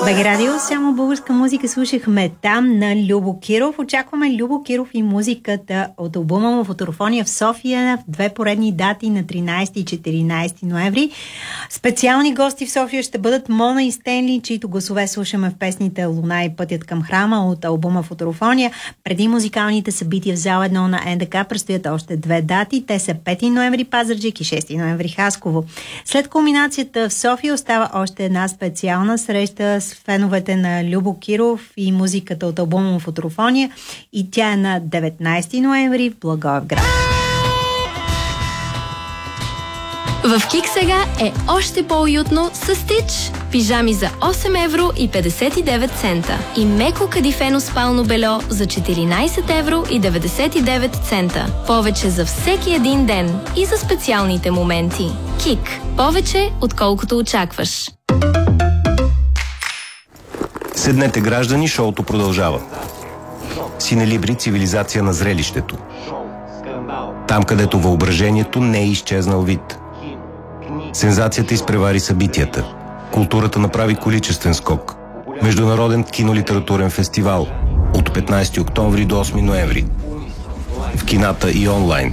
БГ Радио, само българска музика слушахме там на Любо Киров. Очакваме Любо Киров и музиката от албума му Фотографония в София в две поредни дати на 13 и 14 ноември. Специални гости в София ще бъдат Мона и Стенли, чието гласове слушаме в песните Луна и Пътят към храма от албума Фотографония. Преди музикалните събития в зал 1 на НДК предстоят още две дати. Те са 5 ноември Пазарджик и 6 ноември Хасково. След кулминацията в София остава още една специална среща с феновете на Любо Киров и музиката от албума му Фотографония, и тя е на 19 ноември в Благоевград. В КИК сега е още по-уютно с Стич. Пижами за 8 евро и 59 цента. И меко кадифено спално бельо за 14 евро и 99 цента. Повече за всеки един ден и за специалните моменти. КИК. Повече, отколкото очакваш. Седнете, граждани, шоуто продължава. Синелибри, цивилизация на зрелището. Там, където въображението не е изчезнал вид. Сензацията изпревари събитията. Културата направи количествен скок. Международен кинолитературен фестивал от 15 октомври до 8 ноември. В кината и онлайн.